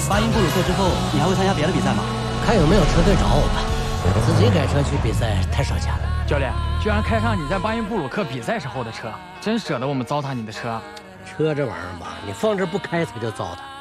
巴音布鲁克之后，你还会参加别的比赛吗？ 看有没有车队找我吧。自己开车去比赛太烧钱了。 教练，居然开上你在巴音布鲁克比赛时候的车，真舍得我们糟蹋你的车。 车这玩意儿吧，你放这不开才叫糟蹋。